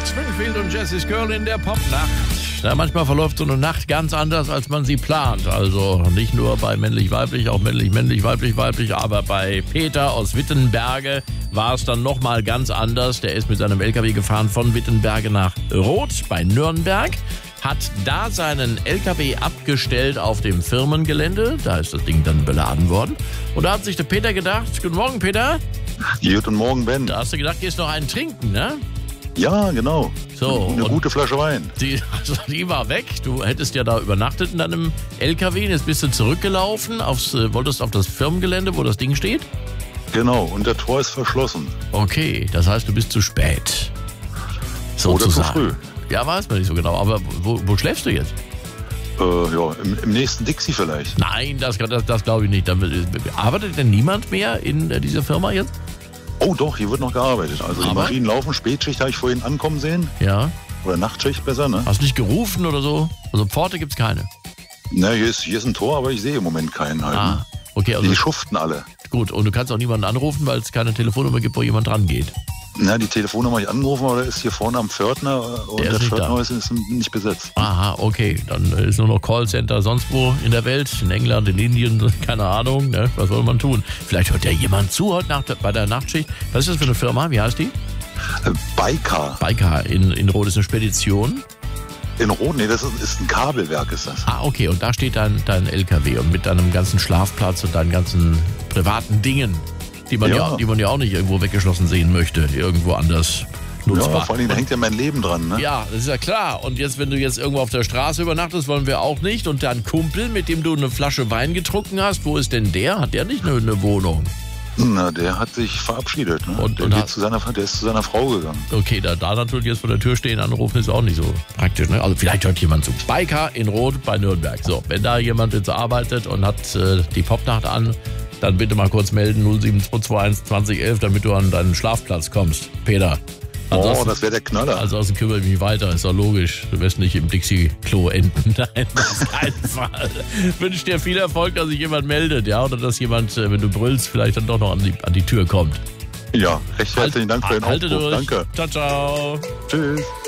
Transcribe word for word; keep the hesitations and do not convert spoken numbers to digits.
Rick Springfield und Jessie's Girl in der Popnacht. Ja, manchmal verläuft so eine Nacht ganz anders, als man sie plant. Also nicht nur bei männlich-weiblich, auch männlich-männlich, weiblich-weiblich, aber bei Peter aus Wittenberge war es dann nochmal ganz anders. Der ist mit seinem L K W gefahren von Wittenberge nach Roth bei Nürnberg, hat da seinen L K W abgestellt auf dem Firmengelände. Da ist das Ding dann beladen worden. Und da hat sich der Peter gedacht, guten Morgen Peter. Guten Morgen, Ben. Da hast du gedacht, gehst noch einen trinken, ne? Ja, genau. So, eine gute Flasche Wein. Die, also die war weg. Du hättest ja da übernachtet in deinem L K W. Jetzt bist du zurückgelaufen, aufs, äh, wolltest auf das Firmengelände, wo das Ding steht? Genau, und der Tor ist verschlossen. Okay, das heißt, du bist zu spät. Oder zu Sozusagen. früh. Ja, weiß man nicht so genau. Aber wo, wo schläfst du jetzt? Äh, ja, im, im nächsten Dixie vielleicht. Nein, das, das, das glaube ich nicht. Dann, arbeitet denn niemand mehr in äh, dieser Firma jetzt? Oh doch, hier wird noch gearbeitet. Also die Aber? Maschinen laufen, Spätschicht habe ich vorhin ankommen sehen. Ja. Oder Nachtschicht besser, ne? Hast du nicht gerufen oder so? Also Pforte gibt's keine. Na, hier ist, hier ist ein Tor, aber ich sehe im Moment keinen halt. Ah, ne? okay. Also Die schuften alle. gut, und du kannst auch niemanden anrufen, weil es keine Telefonnummer gibt, wo jemand dran geht. Na, die Telefonnummer habe ich angerufen, aber der ist hier vorne am Pförtner und Der der, ist nicht Pförtner da. ist, ist nicht besetzt. Aha, okay. Dann ist nur noch Callcenter sonst wo in der Welt, in England, in Indien, keine Ahnung. Ne? Was soll man tun? Vielleicht hört ja jemand zu heute Nacht bei der Nachtschicht. Was ist das für eine Firma? Wie heißt die? Äh, Baikar. Baikar in, in Roth ist eine Spedition. In Rot, nee, das ist, ist ein Kabelwerk, ist das. Ah, okay. Und da steht dein, dein L K W und mit deinem ganzen Schlafplatz und deinen ganzen privaten Dingen, die man ja, Ja. die man ja auch nicht irgendwo weggeschlossen sehen möchte, irgendwo anders nutzbar. Ja, vor allem, da hängt ja mein Leben dran, ne? Ja, das ist ja klar. Und jetzt, wenn du jetzt irgendwo auf der Straße übernachtest, wollen wir auch nicht. Und dein Kumpel, mit dem du eine Flasche Wein getrunken hast, wo ist denn der? Hat der nicht eine, eine Wohnung? Na, der hat sich verabschiedet, ne? Und- der, und geht hat- zu seiner, der ist zu seiner Frau gegangen. Okay, da, da natürlich jetzt vor der Tür stehen, anrufen ist auch nicht so praktisch. Ne? Also vielleicht hört jemand zu. Baikar in Roth bei Nürnberg. So, wenn da jemand jetzt arbeitet und hat äh, die Popnacht an, dann bitte mal kurz melden null sieben zwei zwei eins zwanzig elf, damit du an deinen Schlafplatz kommst. Peter. Oh, Ansonsten- das wäre der Knaller. Ansonsten kümmere ich mich weiter, ist doch logisch. Du wirst nicht im Dixie-Klo enden. Nein, auf keinen Fall. Wünsche dir viel Erfolg, dass sich jemand meldet, ja, oder dass jemand, äh, wenn du brüllst, vielleicht dann doch noch an die, an die Tür kommt. ja, recht herzlichen Dank für den Halte Aufruf. durch. Danke. Ciao, ciao. Tschüss.